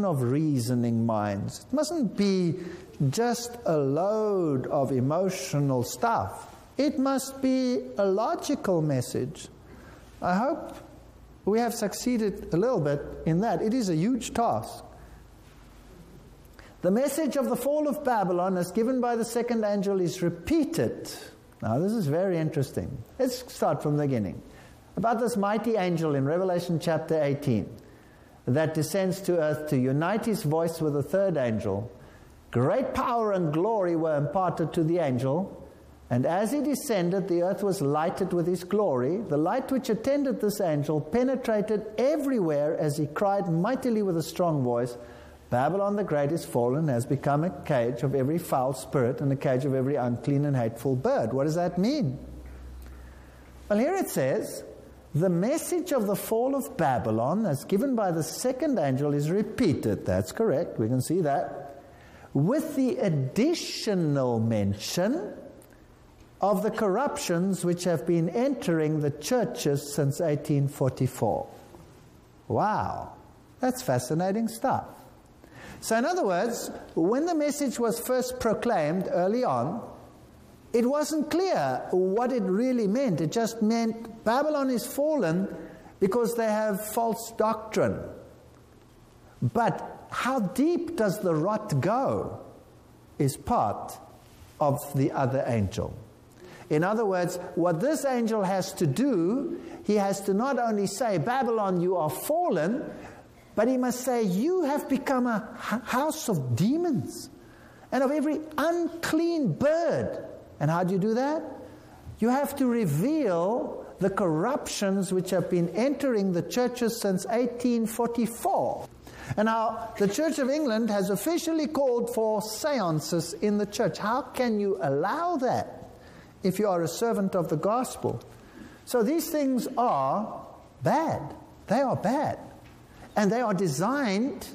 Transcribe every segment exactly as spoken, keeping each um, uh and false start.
collection of reasoning minds. It mustn't be just a load of emotional stuff. It must be a logical message. I hope we have succeeded a little bit in that. It is a huge task. The message of the fall of Babylon as given by the second angel is repeated. Now this is very interesting. Let's start from the beginning. About this mighty angel in Revelation chapter eighteen that descends to earth to unite his voice with the third angel. Great power and glory were imparted to the angel, and as he descended, the earth was lighted with his glory. The light which attended this angel penetrated everywhere as he cried mightily with a strong voice, Babylon the Great is fallen, has become a cage of every foul spirit and a cage of every unclean and hateful bird. What does that mean? Well, here it says, the message of the fall of Babylon, as given by the second angel, is repeated. That's correct. We can see that. With the additional mention of the corruptions which have been entering the churches since eighteen forty-four. Wow. That's fascinating stuff. So in other words, when the message was first proclaimed early on, it wasn't clear what it really meant. It just meant Babylon is fallen because they have false doctrine. But how deep does the rot go is part of the other angel. In other words, what this angel has to do, he has to not only say, Babylon, you are fallen, but he must say, you have become a house of demons and of every unclean bird. And how do you do that? You have to reveal the corruptions which have been entering the churches since eighteen forty-four. And now the Church of England has officially called for seances in the church. How can you allow that if you are a servant of the gospel? So these things are bad. They are bad. And they are designed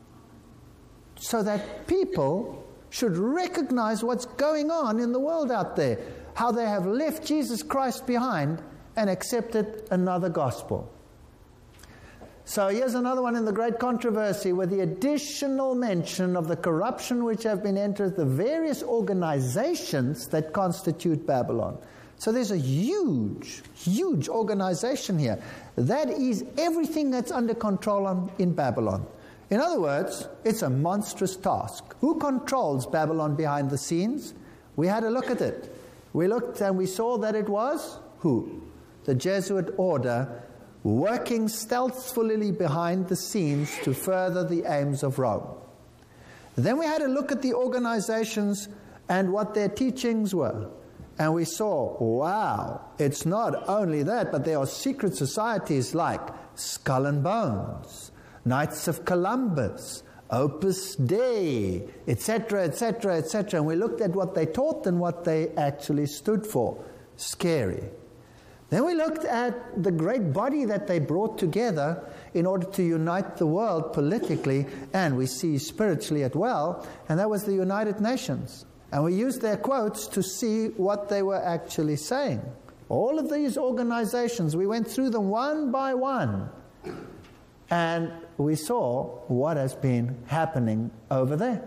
so that people should recognize what's going on in the world out there, how they have left Jesus Christ behind and accepted another gospel. So here's another one in the great controversy with the additional mention of the corruption which have been entered the various organizations that constitute Babylon. So there's a huge, huge organization here. That is everything that's under control on, in Babylon. In other words, it's a monstrous task. Who controls Babylon behind the scenes? We had a look at it. We looked and we saw that it was who? The Jesuit order working stealthily behind the scenes to further the aims of Rome. Then we had a look at the organizations and what their teachings were. And we saw, wow, it's not only that, but there are secret societies like Skull and Bones, Knights of Columbus, Opus Dei, et cetera, et cetera, et cetera. And we looked at what they taught and what they actually stood for. Scary. Then we looked at the great body that they brought together in order to unite the world politically and we see spiritually as well, and that was the United Nations. And we used their quotes to see what they were actually saying. All of these organizations, we went through them one by one. And we saw what has been happening over there.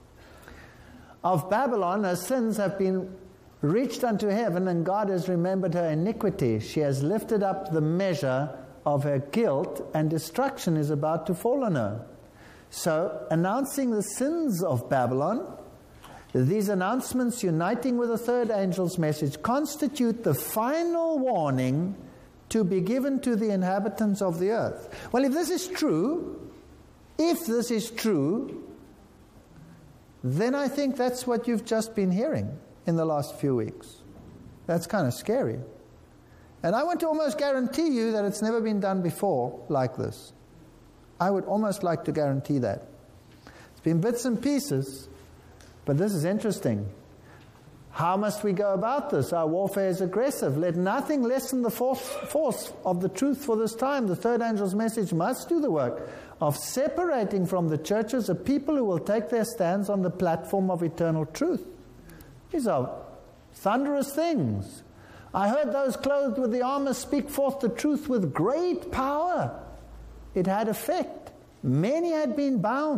Of Babylon, her sins have been reached unto heaven, and God has remembered her iniquity. She has lifted up the measure of her guilt, and destruction is about to fall on her. So, announcing the sins of Babylon, these announcements, uniting with the third angel's message, constitute the final warning to be given to the inhabitants of the earth. Well, if this is true, if this is true, then I think that's what you've just been hearing in the last few weeks. That's kind of scary. And I want to almost guarantee you that it's never been done before like this. I would almost like to guarantee that. It's been bits and pieces, but this is interesting. How must we go about this? Our warfare is aggressive. Let nothing lessen the force, force of the truth for this time. The third angel's message must do the work of separating from the churches a people who will take their stands on the platform of eternal truth. These are thunderous things. I heard those clothed with the armor speak forth the truth with great power. It had effect. Many had been bound.